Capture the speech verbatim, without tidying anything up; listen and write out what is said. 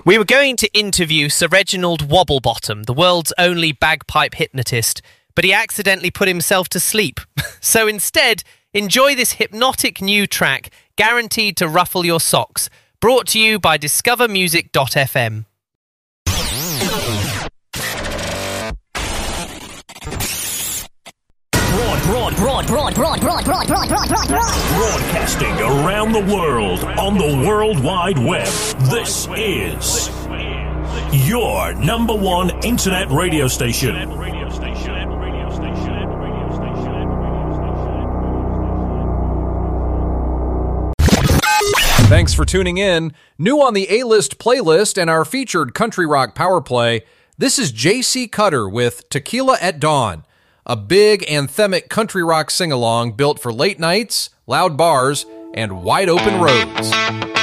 We were going to interview Sir Reginald Wobblebottom, the world's only bagpipe hypnotist, but he accidentally put himself to sleep. So instead, enjoy this hypnotic new track, guaranteed to ruffle your socks, brought to you by discover music dot f m. Broad, broad, broad, broad, broad, broad, broad, broad, broad, broad, broad. Broadcasting around the world on the World Wide Web. This is your number one internet radio station. Thanks for tuning in. New on the A-List playlist and our featured country rock power play, this is J C Cutter with Tequila at Dawn, a big anthemic country rock sing-along built for late nights, loud bars, and wide open roads.